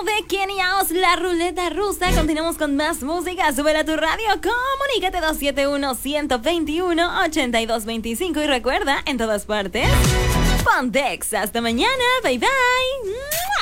De Kenny House, la ruleta rusa. Continuamos con más música. Súbela a tu radio. Comunícate 271-121-8225. Y recuerda, en todas partes, Pontex. Hasta mañana. Bye bye.